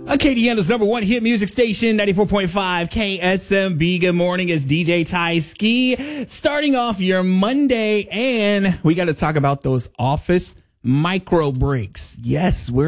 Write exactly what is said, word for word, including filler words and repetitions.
Acadiana's number one hit music station, ninety-four point five K S M B. Good morning, it's D J Ty Ski. Starting off your Monday, and we got to talk about those office micro breaks. Yes, we're